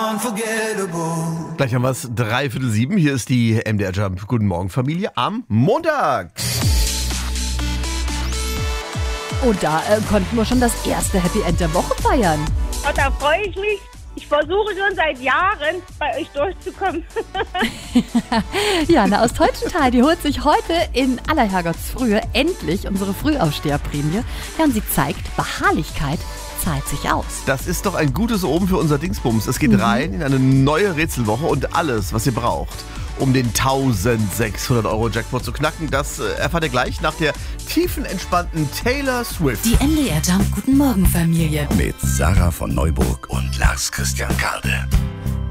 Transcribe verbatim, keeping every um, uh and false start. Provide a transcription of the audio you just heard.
Gleich haben wir es dreiviertel sieben. Hier ist die M D R Jump. Guten Morgen, Familie, am Montag. Und da äh, konnten wir schon das erste Happy End der Woche feiern. Oh, da freue ich mich. Ich versuche schon seit Jahren, bei euch durchzukommen. Jana aus Teutschenthal, die holt sich heute in aller Herrgottsfrühe endlich unsere Frühaufsteherprämie. Ja, und sie zeigt, Beharrlichkeit zahlt sich aus. Das ist doch ein gutes Omen für unser Dingsbums. Es geht mhm. rein in eine neue Rätselwoche und alles, was ihr braucht, um den eintausendsechshundert Euro Jackpot zu knacken, das äh, erfahrt ihr gleich nach der tiefenentspannten Taylor Swift. Die M D R Jump Guten Morgen Familie mit Sarah von Neuburg und Lars Christian Karde.